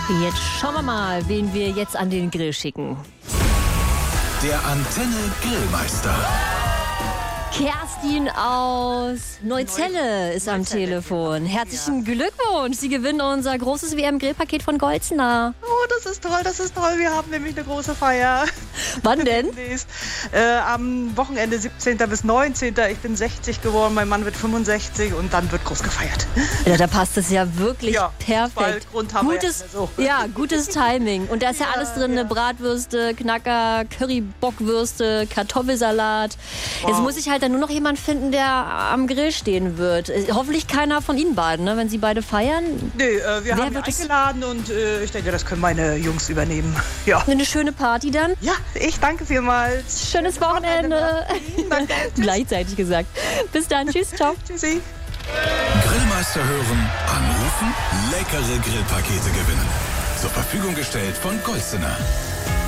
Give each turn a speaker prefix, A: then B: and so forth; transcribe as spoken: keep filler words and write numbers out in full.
A: Jetzt schauen wir mal, wen wir jetzt an den Grill schicken.
B: Der Antenne Grillmeister.
A: Kerstin aus Neuzelle ist am Telefon. Herzlichen Glückwunsch. Sie gewinnen unser großes W M-Grillpaket von Golzener.
C: Oh, das ist toll, das ist toll. Wir haben nämlich eine große Feier.
A: Wann denn?
C: äh, am Wochenende siebzehnten bis neunzehnten Ich bin sechzig geworden, mein Mann wird fünfundsechzig und dann wird groß gefeiert.
A: Ja, da passt es ja wirklich
C: ja,
A: perfekt.
C: Grund haben
A: gutes,
C: wir ja, so.
A: ja, gutes Timing. Und da ist ja, ja alles drin,
C: ja.
A: ne? Bratwürste, Knacker, Currybockwürste, Kartoffelsalat. Wow. Jetzt muss ich halt dann nur noch jemanden finden, der am Grill stehen wird. Hoffentlich keiner von Ihnen beiden, ne? Wenn Sie beide feiern.
C: Nee, äh, wir
A: Wer
C: haben
A: wird
C: eingeladen und äh, ich denke, das können meine Jungs übernehmen. Ja.
A: Eine schöne Party dann?
C: Ja, ich danke vielmals.
A: Schönes Wochenende. Wochenende. Gleichzeitig gesagt. Bis dann. Tschüss, ciao.
C: Tschüssi.
B: Grillmeister hören, anrufen, leckere Grillpakete gewinnen. Zur Verfügung gestellt von Golzener.